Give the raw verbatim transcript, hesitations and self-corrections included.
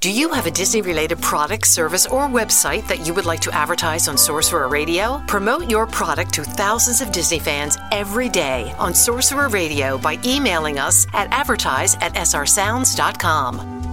Do you have a Disney-related product, service, or website that you would like to advertise on Sorcerer Radio? Promote your product to thousands of Disney fans every day on Sorcerer Radio by emailing us at advertise at s r sounds dot com.